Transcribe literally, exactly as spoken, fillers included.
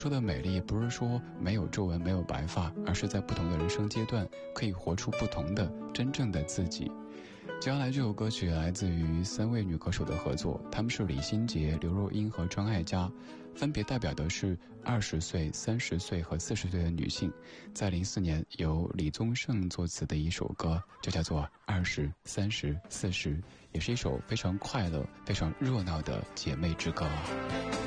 说的美丽不是说没有皱纹没有白发，而是在不同的人生阶段可以活出不同的真正的自己。接下来这首歌曲来自于三位女歌手的合作，她们是李心洁、刘若英和张艾嘉，分别代表的是二十岁、三十岁和四十岁的女性，在零四年由李宗盛作词的一首歌，就叫做《二十、三十、四十》，也是一首非常快乐、非常热闹的姐妹之歌。